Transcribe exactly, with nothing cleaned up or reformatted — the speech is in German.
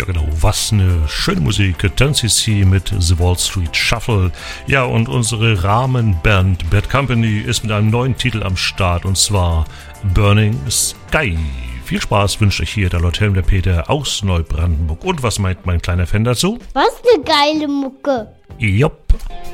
Ja genau, was eine schöne Musik. ten C C mit The Wall Street Shuffle. Ja, und unsere Rahmenband Bad Company ist mit einem neuen Titel am Start, und zwar Burning Sky. Viel Spaß wünscht euch hier der Lord Helm, der Peter aus Neubrandenburg. Und was meint mein kleiner Fan dazu? Was eine geile Mucke. Jopp.